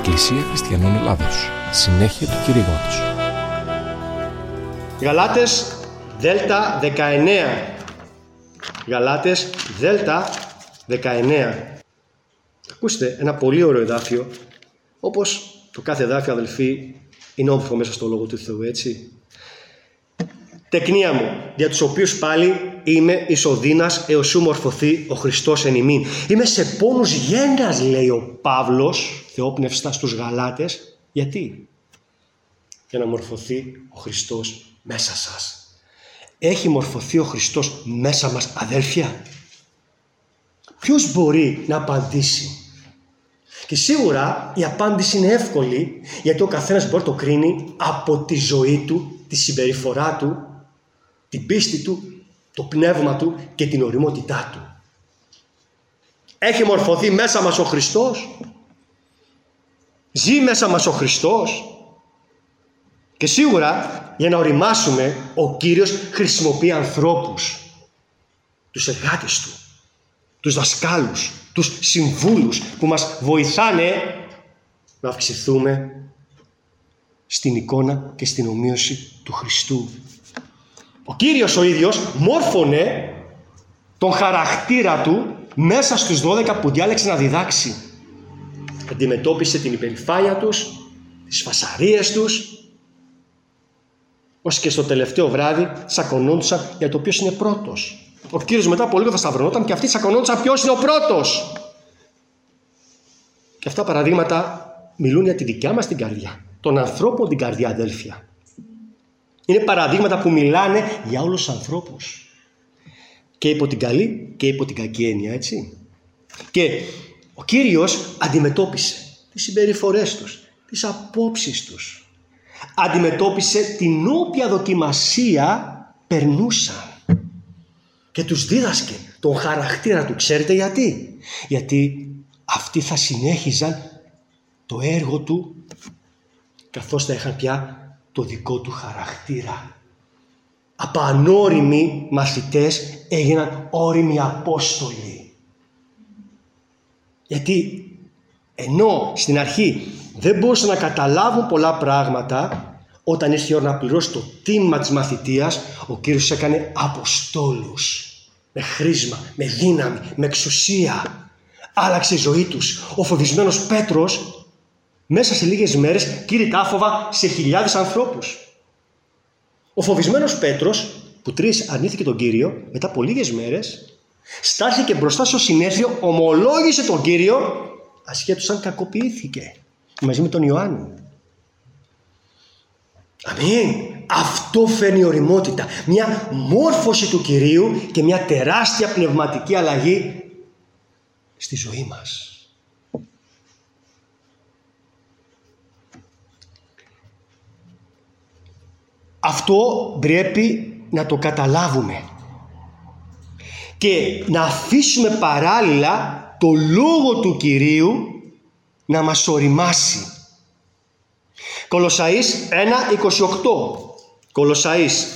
Εκκλησία Χριστιανών Ελλάδος. Συνέχεια του κηρύγματος. Γαλάτες Δέλτα 19. Γαλάτες Δέλτα 19. Ακούστε, ένα πολύ ωραίο εδάφιο, όπως το κάθε εδάφιο, αδελφοί, είναι όμορφο μέσα στο Λόγο του Θεού, έτσι. Τεκνία μου, για τους οποίους πάλι είμαι εις οδύνας έως ου μορφωθεί ο Χριστός εν ημίν. Είμαι σε πόνους γένας, λέει ο Παύλος, θεόπνευστα στους Γαλάτες. Γιατί? Για να μορφωθεί ο Χριστός μέσα σας. Έχει μορφωθεί ο Χριστός μέσα μας, αδέλφια? Ποιος μπορεί να απαντήσει? Και σίγουρα η απάντηση είναι εύκολη, γιατί ο καθένας μπορεί να το κρίνει από τη ζωή του, τη συμπεριφορά του, την πίστη του, το πνεύμα του και την ωριμότητά του. Έχει μορφωθεί μέσα μας ο Χριστός? Ζει μέσα μας ο Χριστός? Και σίγουρα για να οριμάσουμε, ο Κύριος χρησιμοποιεί ανθρώπους, τους εργάτες του, τους δασκάλους, τους συμβούλους που μας βοηθάνε να αυξηθούμε στην εικόνα και στην ομοίωση του Χριστού. Ο Κύριος ο ίδιος μόρφωνε τον χαρακτήρα του μέσα στους 12 που διάλεξε να διδάξει. Αντιμετώπισε την υπερηφάνεια τους, τις φασαρίες τους, ως και στο τελευταίο βράδυ τσακωνόντουσαν για το ποιος είναι πρώτος. Ο Κύριος μετά από λίγο θα σταυρωνόταν και αυτοί τσακωνόντουσαν ποιος είναι ο πρώτος. Και αυτά παραδείγματα μιλούν για τη δικιά μας την καρδιά, των ανθρώπων την καρδιά, αδέλφια. Είναι παραδείγματα που μιλάνε για όλους τους ανθρώπους. Και υπό την καλή και υπό την κακή έννοια, έτσι. Και ο Κύριος αντιμετώπισε τις συμπεριφορές τους, τις απόψεις τους. Αντιμετώπισε την όποια δοκιμασία περνούσαν. Και τους δίδασκε τον χαρακτήρα του. Ξέρετε γιατί? Γιατί αυτοί θα συνέχιζαν το έργο του, καθώς θα είχαν πια το δικό του χαρακτήρα. Από ανώριμοι μαθητές έγιναν ώριμοι απόστολοι. Γιατί ενώ στην αρχή δεν μπορούσαν να καταλάβουν πολλά πράγματα, όταν ήρθε η ώρα να πληρώσει το τίμημα της μαθητείας, ο Κύριος έκανε αποστόλους. Με χρήσμα, με δύναμη, με εξουσία. Άλλαξε η ζωή τους. Ο φοβισμένος Πέτρος μέσα σε λίγες μέρες κήρυ τα άφοβα σε χιλιάδες ανθρώπους. Ο φοβισμένος Πέτρος, που 3 αρνήθηκε τον Κύριο, μετά από λίγες μέρες στάθηκε μπροστά στο συνέδριο, ομολόγησε τον Κύριο, ασχέτως αν κακοποιήθηκε, μαζί με τον Ιωάννη. Αμήν. Αυτό φέρνει ωριμότητα, μια μόρφωση του Κυρίου και μια τεράστια πνευματική αλλαγή στη ζωή μας. Αυτό πρέπει να το καταλάβουμε και να αφήσουμε παράλληλα το Λόγο του Κυρίου να μας οριμάσει. Κολοσσαείς 1:28. Κολοσσαείς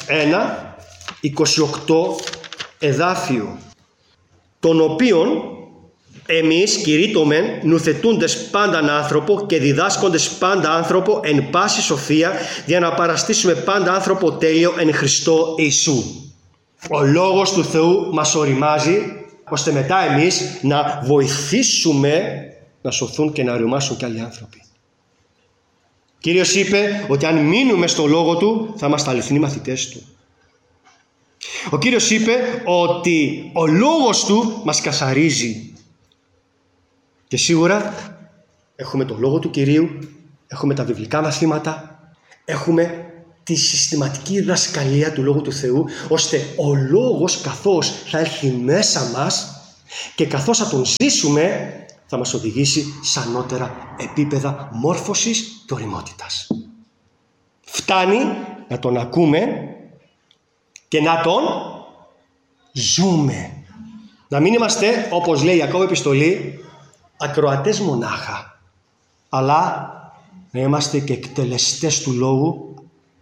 1:28 εδάφιο. Τον οποίον εμείς κηρύττομεν νουθετούντες πάνταν άνθρωπο και διδάσκοντες πάντα άνθρωπο εν πάση σοφία, για να παραστήσουμε πάντα άνθρωπο τέλειο εν Χριστώ Ιησού. Ο Λόγος του Θεού μας οριμάζει, ώστε μετά εμείς να βοηθήσουμε να σωθούν και να οριμάσουν και άλλοι άνθρωποι. Ο Κύριος είπε ότι αν μείνουμε στο Λόγο Του θα είμαστε αληθινοί μαθητές Του. Ο Κύριος είπε ότι ο Λόγος Του μας καθαρίζει. Και σίγουρα έχουμε το Λόγο του Κυρίου, έχουμε τα βιβλικά μαθήματα, έχουμε τη συστηματική διδασκαλία του Λόγου του Θεού, ώστε ο Λόγος καθώς θα έρθει μέσα μας και καθώς θα τον ζήσουμε, θα μας οδηγήσει σε ανώτερα επίπεδα μόρφωσης και ωριμότητας. Φτάνει να τον ακούμε και να τον ζούμε. Να μην είμαστε, όπως λέει η Ιακώβ επιστολή, ακροατές μονάχα, αλλά να είμαστε και εκτελεστές του Λόγου,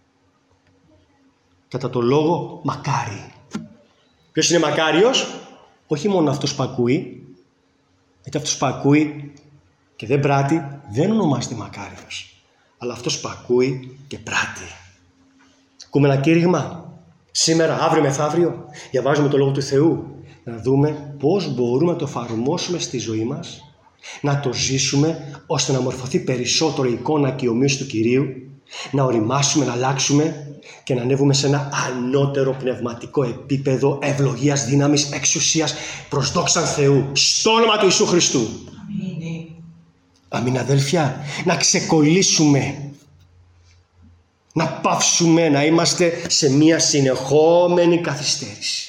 κατά το Λόγο μακάρι. Ποιος είναι μακάριος? Όχι μόνο αυτός που ακούει, γιατί αυτός που ακούει και δεν πράττει, δεν ονομάζεται μακάριος. Αλλά αυτός που ακούει και πράττει. Ακούμε ένα κήρυγμα. Σήμερα, αύριο μεθαύριο, διαβάζουμε το Λόγο του Θεού. Να δούμε πώς μπορούμε να το εφαρμόσουμε στη ζωή μας, να το ζήσουμε, ώστε να μορφωθεί περισσότερο η εικόνα και η ομοίωση του Κυρίου, να οριμάσουμε, να αλλάξουμε και να ανέβουμε σε ένα ανώτερο πνευματικό επίπεδο ευλογίας, δύναμης, εξουσίας, προς δόξαν Θεού, στο όνομα του Ιησού Χριστού. Αμήν, αδέλφια. Να ξεκολλήσουμε, να πάυσουμε, να είμαστε σε μια συνεχόμενη καθυστέρηση.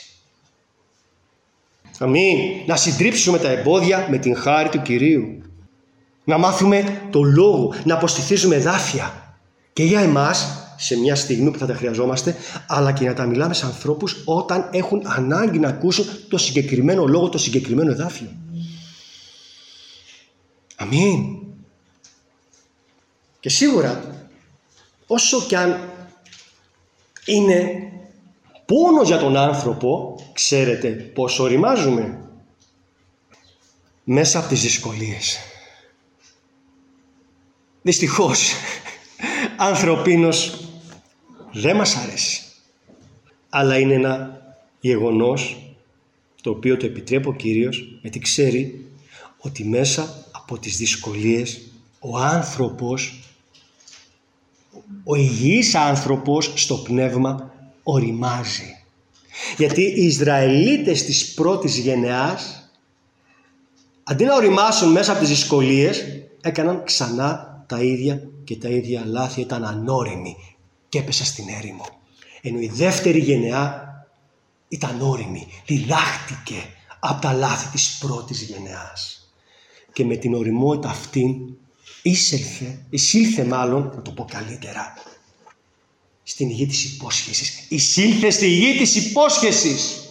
Αμήν. Να συντρίψουμε τα εμπόδια με την χάρη του Κυρίου. Να μάθουμε το Λόγο, να αποστηθίζουμε εδάφια και για εμάς σε μια στιγμή που θα τα χρειαζόμαστε, αλλά και να τα μιλάμε σε ανθρώπους όταν έχουν ανάγκη να ακούσουν το συγκεκριμένο λόγο, το συγκεκριμένο εδάφιο. Αμήν. Και σίγουρα, όσο κι αν είναι πόνος για τον άνθρωπο, ξέρετε πώς οριμάζουμε? Μέσα από τις δυσκολίες. Δυστυχώς, ανθρωπίνως δεν μας αρέσει. Αλλά είναι ένα γεγονός το οποίο το επιτρέπει ο Κύριος, γιατί ξέρει ότι μέσα από τις δυσκολίες ο άνθρωπος, ο υγιής άνθρωπος στο πνεύμα οριμάζει. Γιατί οι Ισραηλίτες της πρώτης γενεάς, αντί να οριμάσουν μέσα από τις δυσκολίες, έκαναν ξανά τα ίδια και τα ίδια λάθη, ήταν ανώριμοι και έπεσαν στην έρημο. Ενώ η δεύτερη γενεά ήταν όριμη, διδάχτηκε από τα λάθη της πρώτης γενεάς. Και με την οριμότητα αυτήν εισήλθε μάλλον, να το πω καλύτερα, στην γη της υπόσχεσης. Εισήλθε στη γη της υπόσχεσης.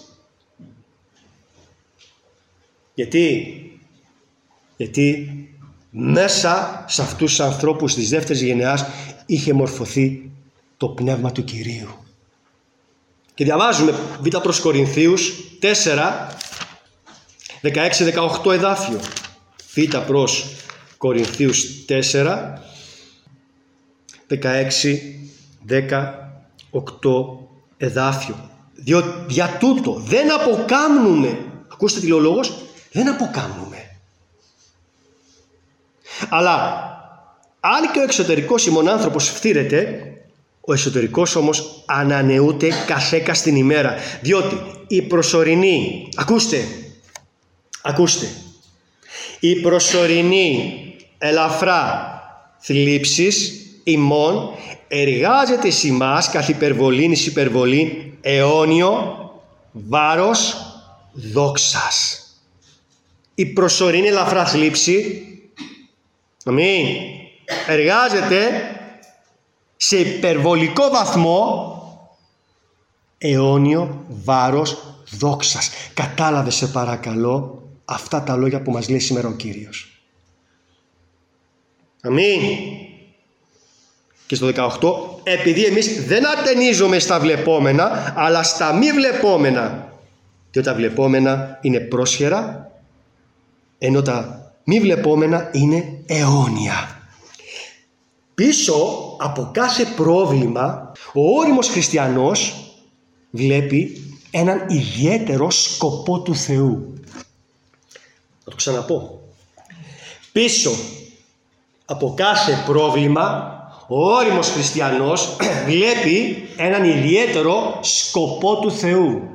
Γιατί μέσα σε αυτούς τους ανθρώπους της δεύτερης γενεάς είχε μορφωθεί το πνεύμα του Κυρίου. Και διαβάζουμε Β' προς Κορινθίους 4, 16-18 εδάφιο. Β' προς Κορινθίους 4, 16-18 εδάφιο. Διότι για τούτο δεν αποκάμνουμε. Ακούστε τι λέει ο λόγος. Δεν αποκάμνουμε. Αλλά αν και ο εξωτερικός ημών άνθρωπος φθήρεται, ο εσωτερικός όμως ανανεούται καθέκα στην ημέρα. Διότι η προσωρινή, ακούστε, η προσωρινή ελαφρά θλίψης ημών εργάζεται εις ημάς καθ' υπερβολήν εις υπερβολήν αιώνιο βάρος δόξας. Η προσωρινή ελαφρά θλίψη, αμήν, εργάζεται σε υπερβολικό βαθμό αιώνιο βάρος δόξας. Κατάλαβε σε παρακαλώ αυτά τα λόγια που μας λέει σήμερα ο Κύριος. Αμήν. Και στο 18, επειδή εμείς δεν ατενίζουμε στα βλεπόμενα, αλλά στα μη βλεπόμενα. Διότι τα βλεπόμενα είναι πρόσχερα, ενώ τα μη βλεπόμενα είναι αιώνια. Πίσω από κάθε πρόβλημα, ο ώριμος χριστιανός βλέπει έναν ιδιαίτερο σκοπό του Θεού. Θα το ξαναπώ. Πίσω από κάθε πρόβλημα, ο ώριμος χριστιανός βλέπει έναν ιδιαίτερο σκοπό του Θεού.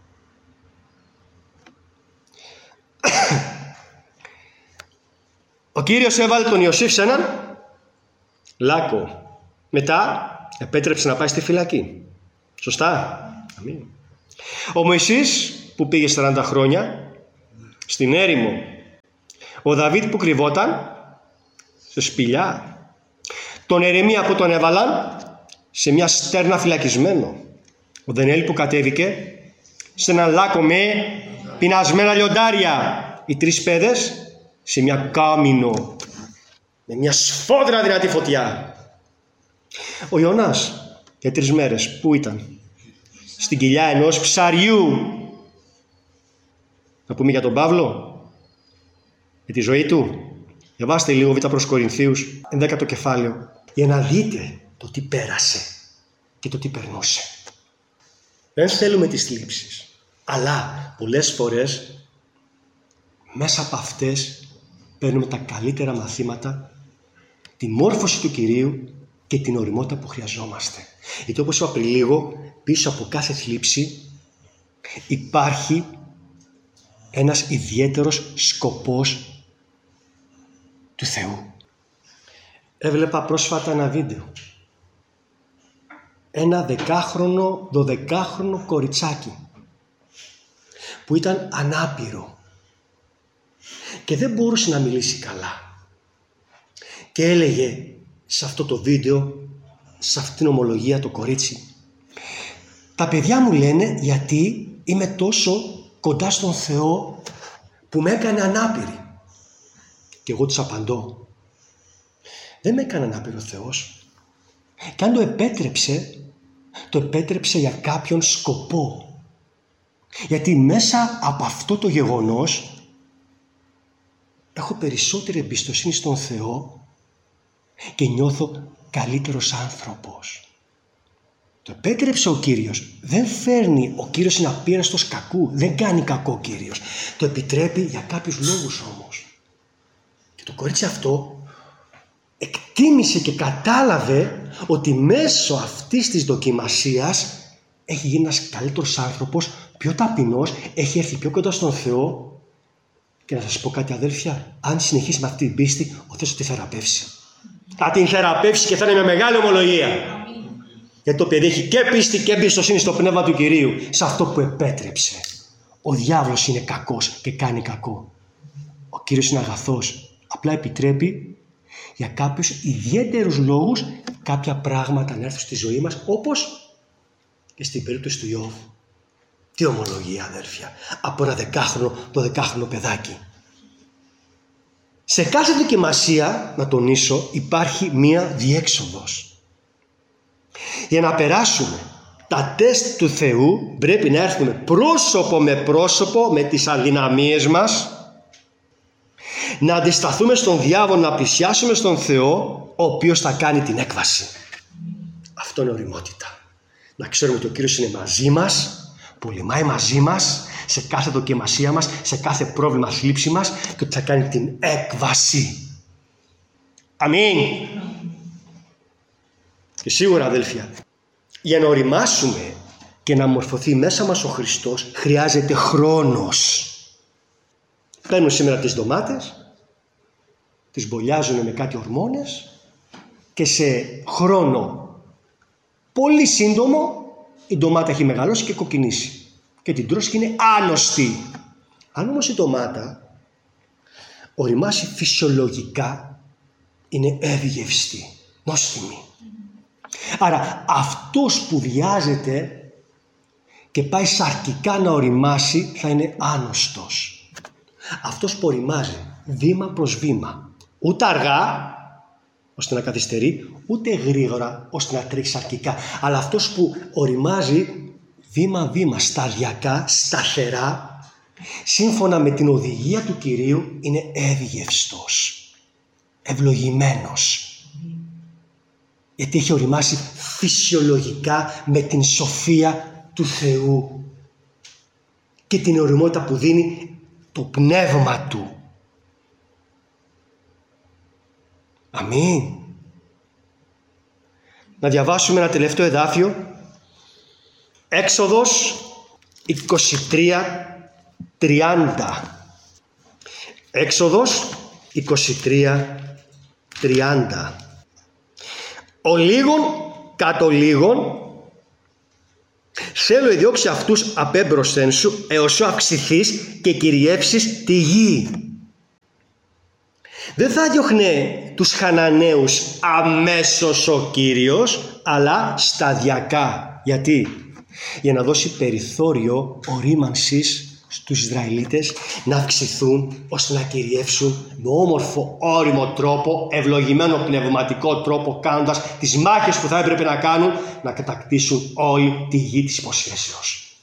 Ο Κύριος έβαλε τον Ιωσήφ σε έναν λάκκο. Μετά επέτρεψε να πάει στη φυλακή. Σωστά. Αμήν. Ο Μωυσής που πήγε 40 χρόνια στην έρημο. Ο Δαβίδ που κρυβόταν σε σπηλιά. Τον Ερεμία που τον έβαλαν σε μια στέρνα φυλακισμένο. Ο Δανιέλ που κατέβηκε σε έναν λάκκο με πεινασμένα λιοντάρια. Οι 3 παιδες σε μια κάμινο με μια σφόδρα δυνατή φωτιά. Ο Ιωνάς για 3 μέρες που ήταν? Στην κοιλιά ενός ψαριού. Να πούμε για τον Παύλο, για τη ζωή του. Διαβάστε λίγο Β' προς Κορινθίους, 11ο κεφάλαιο, για να δείτε το τι πέρασε και το τι περνούσε. Δεν θέλουμε τις θλίψεις, αλλά πολλές φορές μέσα από αυτές παίρνουμε τα καλύτερα μαθήματα, τη μόρφωση του Κυρίου και την ωριμότητα που χρειαζόμαστε. Γιατί όπως είπα πριν λίγο, πίσω από κάθε θλίψη υπάρχει ένας ιδιαίτερος σκοπός του Θεού. Έβλεπα πρόσφατα ένα βίντεο. Ένα 10χρονο, 12χρονο κοριτσάκι που ήταν ανάπηρο και δεν μπορούσε να μιλήσει καλά. Και έλεγε σε αυτό το βίντεο, σε αυτήν την ομολογία το κορίτσι, τα παιδιά μου λένε γιατί είμαι τόσο κοντά στον Θεό που με έκανε ανάπηρη. Και εγώ τους απαντώ, δεν με έκανε ανάπηρο ο Θεός. Και αν το επέτρεψε για κάποιον σκοπό. Γιατί μέσα από αυτό το γεγονός έχω περισσότερη εμπιστοσύνη στον Θεό και νιώθω καλύτερος άνθρωπος. Το επέτρεψε ο Κύριος. Δεν φέρνει ο Κύριος είναι απείραστος κακού. Δεν κάνει κακό ο Κύριος. Το επιτρέπει για κάποιους λόγους όμως. Και το κορίτσι αυτό εκτίμησε και κατάλαβε ότι μέσω αυτής της δοκιμασίας έχει γίνει ένας καλύτερος άνθρωπος, πιο ταπεινός, έχει έρθει πιο κοντά στον Θεό. Και να σας πω κάτι, αδέλφια, αν συνεχίσει με αυτή την πίστη, ο Θεός θα τη θεραπεύσει. Θα την θεραπεύσει και θα είναι με μεγάλη ομολογία. Γιατί το παιδί έχει και πίστη και εμπιστοσύνη στο πνεύμα του Κυρίου, σε αυτό που επέτρεψε. Ο διάβολος είναι κακός και κάνει κακό. Ο Κύριος είναι αγαθός. Απλά επιτρέπει για κάποιους ιδιαίτερους λόγους κάποια πράγματα να έρθουν στη ζωή μας, όπως και στην περίπτωση του Ιώβ. Τι ομολογία, αδέρφια, από ένα 10χρονο, 12χρονο παιδάκι. Σε κάθε δοκιμασία, να τονίσω, υπάρχει μία διέξοδος. Για να περάσουμε τα τεστ του Θεού πρέπει να έρθουμε πρόσωπο με πρόσωπο με τις αδυναμίες μας, να αντισταθούμε στον διάβολο, να πλησιάσουμε στον Θεό, ο οποίος θα κάνει την έκβαση. Αυτό είναι ωριμότητα. Να ξέρουμε ότι ο Κύριος είναι μαζί μας, πολεμάει μαζί μας σε κάθε δοκιμασία μας, σε κάθε πρόβλημα, θλίψη μας, και ότι θα κάνει την έκβαση. Αμήν. Και σίγουρα, αδέλφια, για να οριμάσουμε και να μορφωθεί μέσα μας ο Χριστός χρειάζεται χρόνος. Παίρνουν σήμερα τις ντομάτες, τις μπολιάζουν με κάτι ορμόνες και σε χρόνο πολύ σύντομο η ντομάτα έχει μεγαλώσει και κοκκινήσει και την τρως και είναι άνοστή. Αν όμως η ντομάτα οριμάσει φυσιολογικά, είναι εύγευστη, νόστιμη. Άρα αυτός που βιάζεται και πάει σαρκικά να οριμάσει θα είναι άνοστος. Αυτός που οριμάζει βήμα προς βήμα, ούτε αργά ώστε να καθυστερεί, ούτε γρήγορα ώστε να τρέξει σαρκικά, αλλά αυτός που οριμάζει βήμα-βήμα, σταδιακά, σταθερά, σύμφωνα με την οδηγία του Κυρίου, είναι εύγευστος, ευλογημένος. Γιατί έχει οριμάσει φυσιολογικά με την σοφία του Θεού και την ωριμότητα που δίνει το πνεύμα Του. Αμήν. Να διαβάσουμε ένα τελευταίο εδάφιο. Έξοδος 23:30. Έξοδος 23:30. Ο λίγον κατ' ο λίγον θέλω εδιώξει αυτούς απέμπροσθεν σου έως σου αυξηθείς και κυριεύσεις τη γη. Δεν θα διώχνε τους Χαναναίους αμέσως ο Κύριος, αλλά σταδιακά. Γιατί? Για να δώσει περιθώριο ορίμανσης στους Ισραηλίτες να αυξηθούν ώστε να κυριεύσουν με όμορφο όριμο τρόπο, ευλογημένο πνευματικό τρόπο, κάνοντας τις μάχες που θα έπρεπε να κάνουν, να κατακτήσουν όλη τη γη της υποσχέσεως.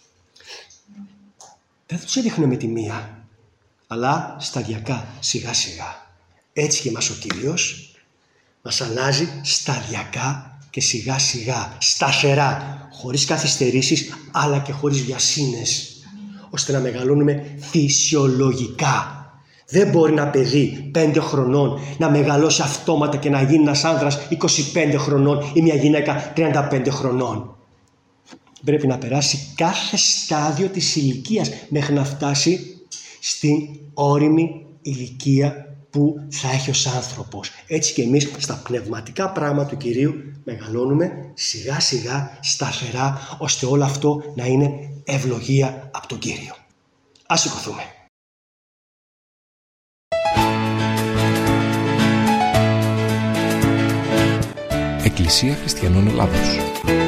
Δεν τους έδειχνε με τη μία, αλλά σταδιακά, σιγά σιγά. Έτσι και εμάς ο Κύριος μας αλλάζει σταδιακά και σιγά σιγά, σταθερά, χωρίς καθυστερήσεις αλλά και χωρίς βιασύνες, ώστε να μεγαλώνουμε φυσιολογικά. Δεν μπορεί ένα παιδί 5 χρονών να μεγαλώσει αυτόματα και να γίνει ένας άνδρας 25 χρονών ή μια γυναίκα 35 χρονών. Πρέπει να περάσει κάθε στάδιο της ηλικίας μέχρι να φτάσει στην όριμη ηλικία που θα έχει ως άνθρωπος. Έτσι και εμείς στα πνευματικά πράγματα του Κυρίου μεγαλώνουμε σιγά σιγά, σταθερά, ώστε όλο αυτό να είναι ευλογία από τον Κύριο. Ας σηκωθούμε. Εκκλησία Χριστιανών Ελλάδος.